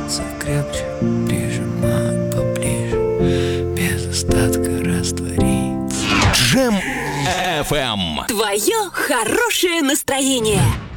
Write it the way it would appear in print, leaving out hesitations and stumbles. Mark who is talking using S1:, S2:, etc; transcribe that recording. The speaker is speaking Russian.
S1: прижаться крепче, прижимай поближе, без остатка раствориться.
S2: Джем FM.
S3: Твое хорошее настроение.